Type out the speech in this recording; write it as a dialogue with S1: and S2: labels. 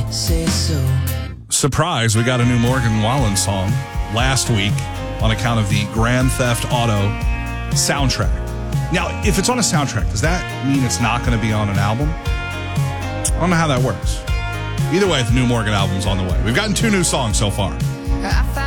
S1: say so.
S2: Surprise, we got a new Morgan Wallen song last week on account of the Grand Theft Auto soundtrack. Now, if it's on a soundtrack, does that mean it's not going to be on an album? I don't know how that works. Either way, the new Morgan album's on the way. We've gotten 2 new songs so far.
S1: I